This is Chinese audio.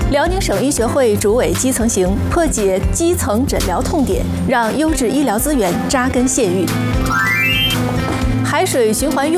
辽宁省医学会主委基层行破解基层诊疗痛点，让优质医疗资源扎根县域。海水循环用